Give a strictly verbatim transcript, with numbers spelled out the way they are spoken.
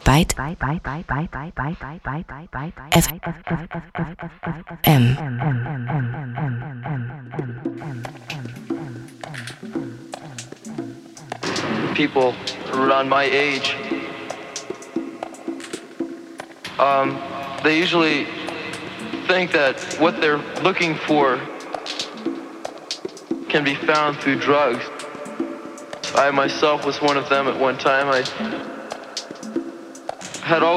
Byte F M. People around my age, um, they usually think that what they're looking for can be found through drugs. I myself was one of them at one time. I had all